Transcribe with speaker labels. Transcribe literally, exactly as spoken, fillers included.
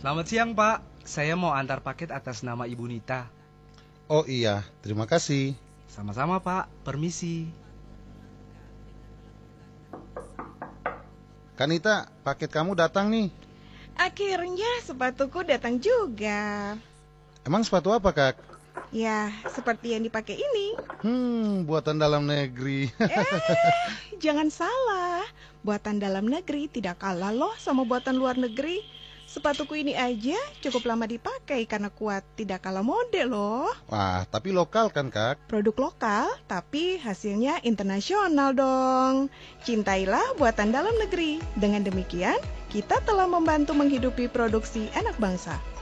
Speaker 1: Selamat siang, Pak. Saya mau antar paket atas nama Ibu Nita.
Speaker 2: Oh iya, terima kasih.
Speaker 1: Sama-sama, Pak. Permisi.
Speaker 2: Kanita, paket kamu datang nih.
Speaker 3: Akhirnya sepatuku datang juga.
Speaker 2: Emang sepatu apa, Kak?
Speaker 3: Ya, seperti yang dipakai ini.
Speaker 2: Hmm, buatan dalam negeri.
Speaker 3: Eh, jangan salah. Buatan dalam negeri tidak kalah loh sama buatan luar negeri. Sepatuku ini aja cukup lama dipakai karena kuat, tidak kalah model loh.
Speaker 2: Wah, tapi lokal kan, Kak?
Speaker 3: Produk lokal, tapi hasilnya internasional dong. Cintailah buatan dalam negeri. Dengan demikian, kita telah membantu menghidupi produksi anak bangsa.